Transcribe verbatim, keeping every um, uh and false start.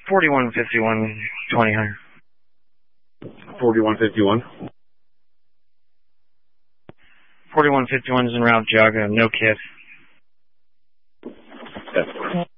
forty-one fifty-one twenty. forty-one fifty-one. forty-one fifty-one is en route, Jaga. No kit. Yes.